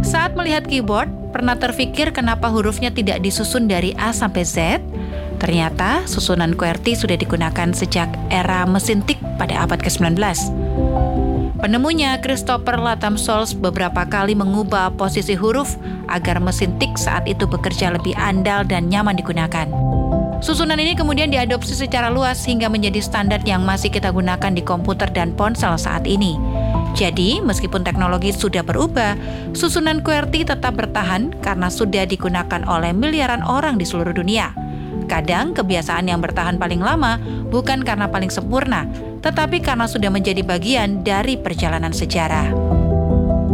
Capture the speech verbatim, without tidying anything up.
Saat melihat keyboard, pernah terfikir kenapa hurufnya tidak disusun dari A sampai Z? Ternyata susunan QWERTY sudah digunakan sejak era mesin tik pada abad ke sembilan belas. Penemunya, Christopher Latham Solz, beberapa kali mengubah posisi huruf agar mesin tik saat itu bekerja lebih andal dan nyaman digunakan. Susunan ini kemudian diadopsi secara luas hingga menjadi standar yang masih kita gunakan di komputer dan ponsel saat ini. Jadi, meskipun teknologi sudah berubah, susunan QWERTY tetap bertahan karena sudah digunakan oleh miliaran orang di seluruh dunia. Kadang, kebiasaan yang bertahan paling lama bukan karena paling sempurna, tetapi karena sudah menjadi bagian dari perjalanan sejarah.